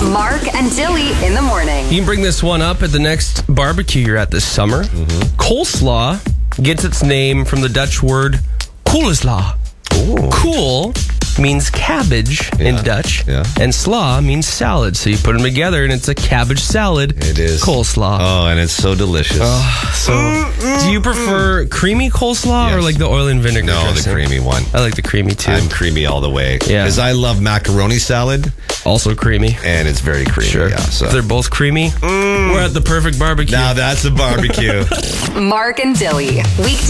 Mark and Dilly in the morning. You can bring this one up at the next barbecue you're at this summer. Coleslaw gets its name from the Dutch word koolslaw. Kool means cabbage in Dutch, and slaw means salad. So you put them together, and it's a cabbage salad. It is. Coleslaw. Oh, and it's so delicious. Do you prefer creamy coleslaw or like the oil and vinegar No, dressing? the creamy one. I like the creamy too. I'm creamy all the way. Yeah. Because I love macaroni salad, Also creamy. and it's very creamy. Sure. Yeah, so. If they're both creamy, we're at the perfect barbecue. Now that's a barbecue. Mark and Dilly.